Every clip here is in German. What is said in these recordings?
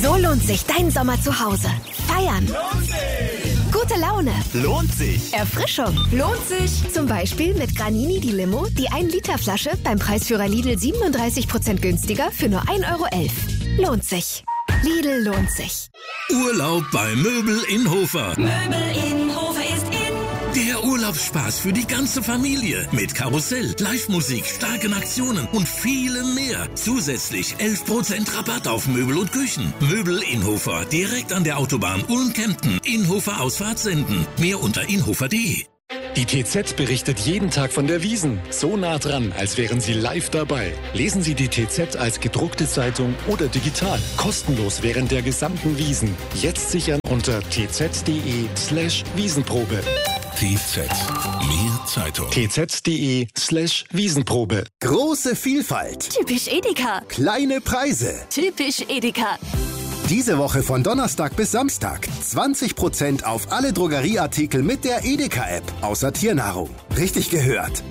So lohnt sich dein Sommer zu Hause. Feiern. Lohnt sich. Gute Laune. Lohnt sich. Erfrischung. Lohnt sich. Zum Beispiel mit Granini die Limo, die 1-Liter-Flasche beim Preisführer Lidl 37% günstiger für nur 1,11 €. Lohnt sich. Lidl lohnt sich. Urlaub bei Möbel in Hofer. Möbel in Hofer ist in. Der Urlaubsspaß für die ganze Familie. Mit Karussell, Live-Musik, starken Aktionen und vielem mehr. Zusätzlich 11% Rabatt auf Möbel und Küchen. Möbel in Hofer, direkt an der Autobahn Ulm-Kempten. Inhofer Ausfahrt senden. Mehr unter inhofer.de. Die TZ berichtet jeden Tag von der Wiesn. So nah dran, als wären Sie live dabei. Lesen Sie die TZ als gedruckte Zeitung oder digital. Kostenlos während der gesamten Wiesn. Jetzt sichern unter tz.de/Wiesenprobe. TZ. Mehr Zeitung. tz.de/Wiesenprobe. Große Vielfalt. Typisch Edeka. Kleine Preise. Typisch Edeka. Diese Woche von Donnerstag bis Samstag 20% auf alle Drogerieartikel mit der Edeka-App, außer Tiernahrung. Richtig gehört.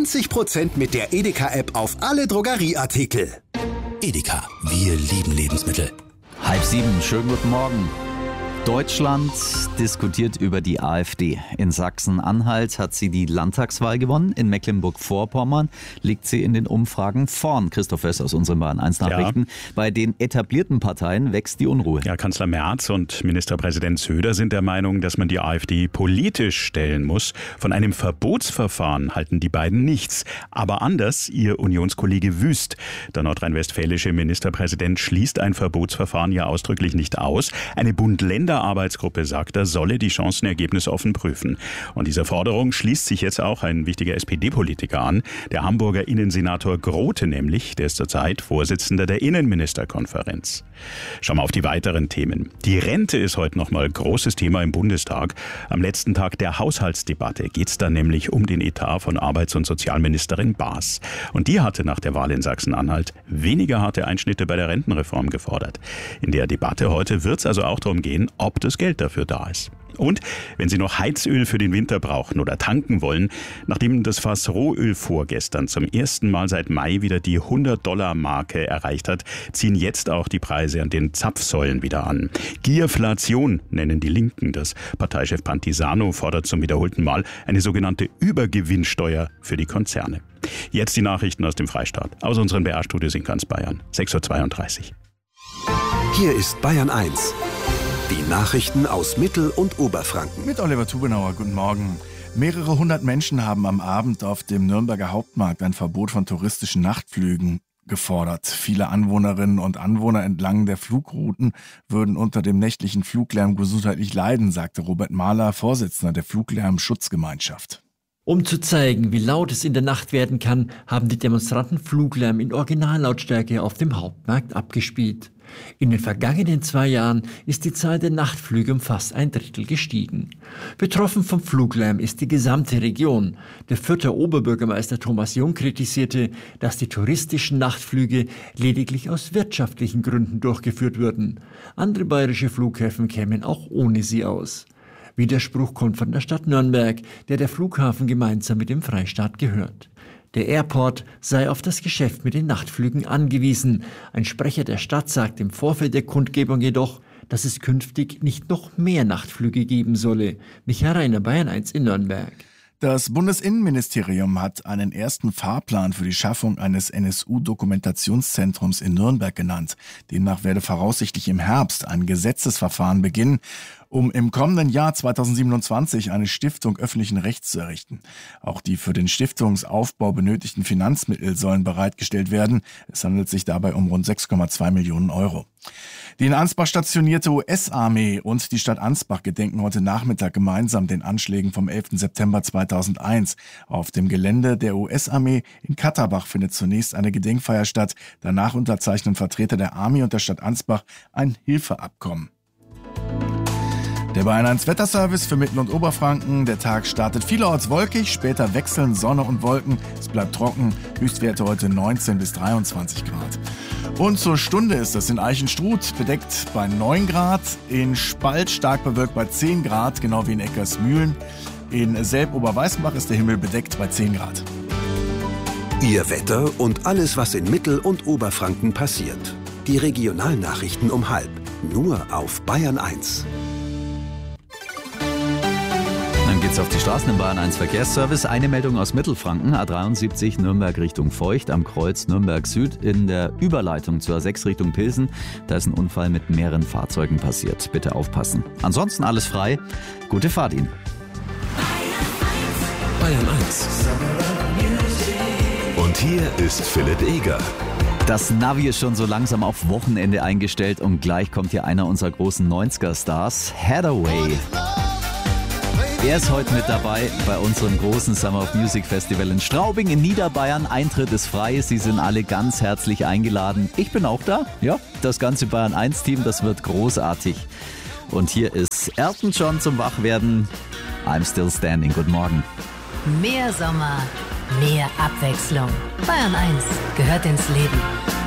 20% mit der Edeka-App auf alle Drogerieartikel. Edeka, wir lieben Lebensmittel. 6:30, schönen guten Morgen. Deutschland diskutiert über die AfD. In Sachsen-Anhalt hat sie die Landtagswahl gewonnen. In Mecklenburg-Vorpommern liegt sie in den Umfragen vorn. Christoph Wess aus unseren Bayern 1 Nachrichten. Ja. Bei den etablierten Parteien wächst die Unruhe. Ja, Kanzler Merz und Ministerpräsident Söder sind der Meinung, dass man die AfD politisch stellen muss. Von einem Verbotsverfahren halten die beiden nichts. Aber anders ihr Unionskollege Wüst. Der nordrhein-westfälische Ministerpräsident schließt ein Verbotsverfahren ja ausdrücklich nicht aus. Eine Bund-Länder-Arbeitsgruppe, sagt er, solle die Chancenergebnisse offen prüfen. Und dieser Forderung schließt sich jetzt auch ein wichtiger SPD-Politiker an, der Hamburger Innensenator Grote nämlich, der ist zurzeit Vorsitzender der Innenministerkonferenz. Schauen wir auf die weiteren Themen. Die Rente ist heute nochmal großes Thema im Bundestag. Am letzten Tag der Haushaltsdebatte geht es dann nämlich um den Etat von Arbeits- und Sozialministerin Baas. Und die hatte nach der Wahl in Sachsen-Anhalt weniger harte Einschnitte bei der Rentenreform gefordert. In der Debatte heute wird es also auch darum gehen, ob das Geld dafür da ist. Und wenn Sie noch Heizöl für den Winter brauchen oder tanken wollen, nachdem das Fass Rohöl vorgestern zum ersten Mal seit Mai wieder die $100-Marke erreicht hat, ziehen jetzt auch die Preise an den Zapfsäulen wieder an. Gierflation nennen die Linken das. Parteichef Pantisano fordert zum wiederholten Mal eine sogenannte Übergewinnsteuer für die Konzerne. Jetzt die Nachrichten aus dem Freistaat, aus unseren BR-Studios in ganz Bayern. 6:32 Uhr. Hier ist Bayern 1. Die Nachrichten aus Mittel- und Oberfranken. Mit Oliver Tubenauer, guten Morgen. Mehrere hundert Menschen haben am Abend auf dem Nürnberger Hauptmarkt ein Verbot von touristischen Nachtflügen gefordert. Viele Anwohnerinnen und Anwohner entlang der Flugrouten würden unter dem nächtlichen Fluglärm gesundheitlich leiden, sagte Robert Mahler, Vorsitzender der Fluglärmschutzgemeinschaft. Um zu zeigen, wie laut es in der Nacht werden kann, haben die Demonstranten Fluglärm in Originallautstärke auf dem Hauptmarkt abgespielt. In den vergangenen 2 Jahren ist die Zahl der Nachtflüge um fast 1/3 gestiegen. Betroffen vom Fluglärm ist die gesamte Region. Der Fürther Oberbürgermeister Thomas Jung kritisierte, dass die touristischen Nachtflüge lediglich aus wirtschaftlichen Gründen durchgeführt würden. Andere bayerische Flughäfen kämen auch ohne sie aus. Widerspruch kommt von der Stadt Nürnberg, der Flughafen gemeinsam mit dem Freistaat gehört. Der Airport sei auf das Geschäft mit den Nachtflügen angewiesen. Ein Sprecher der Stadt sagt im Vorfeld der Kundgebung jedoch, dass es künftig nicht noch mehr Nachtflüge geben solle. Michael Reiner, Bayern 1 in Nürnberg. Das Bundesinnenministerium hat einen ersten Fahrplan für die Schaffung eines NSU-Dokumentationszentrums in Nürnberg genannt. Demnach werde voraussichtlich im Herbst ein Gesetzesverfahren beginnen, um im kommenden Jahr 2027 eine Stiftung öffentlichen Rechts zu errichten. Auch die für den Stiftungsaufbau benötigten Finanzmittel sollen bereitgestellt werden. Es handelt sich dabei um rund 6,2 Millionen Euro. Die in Ansbach stationierte US-Armee und die Stadt Ansbach gedenken heute Nachmittag gemeinsam den Anschlägen vom 11. September 2001. Auf dem Gelände der US-Armee in Katterbach findet zunächst eine Gedenkfeier statt. Danach unterzeichnen Vertreter der Armee und der Stadt Ansbach ein Hilfeabkommen. Der Bayern 1 Wetterservice für Mittel- und Oberfranken. Der Tag startet vielerorts wolkig, später wechseln Sonne und Wolken. Es bleibt trocken, Höchstwerte heute 19 bis 23 Grad. Und zur Stunde ist es in Eichenstruth bedeckt bei 9 Grad, in Spalt stark bewölkt bei 10 Grad, genau wie in Eckersmühlen. In Selb-Oberweißenbach ist der Himmel bedeckt bei 10 Grad. Ihr Wetter und alles, was in Mittel- und Oberfranken passiert. Die Regionalnachrichten um 12:30. Nur auf Bayern 1. Dann geht's auf die Straßen im Bayern 1 Verkehrsservice. Eine Meldung aus Mittelfranken, A73 Nürnberg Richtung Feucht, am Kreuz Nürnberg Süd in der Überleitung zur A6 Richtung Pilsen. Da ist ein Unfall mit mehreren Fahrzeugen passiert. Bitte aufpassen. Ansonsten alles frei. Gute Fahrt Ihnen. Bayern 1. Und hier ist Philipp Eger. Das Navi ist schon so langsam auf Wochenende eingestellt und gleich kommt hier einer unserer großen 90er-Stars, Hathaway. Er ist heute mit dabei bei unserem großen Summer of Music Festival in Straubing in Niederbayern. Eintritt ist frei, Sie sind alle ganz herzlich eingeladen. Ich bin auch da, ja, das ganze Bayern 1 Team, das wird großartig. Und hier ist Elton John zum Wachwerden. I'm Still Standing, guten Morgen. Mehr Sommer, mehr Abwechslung. Bayern 1 gehört ins Leben.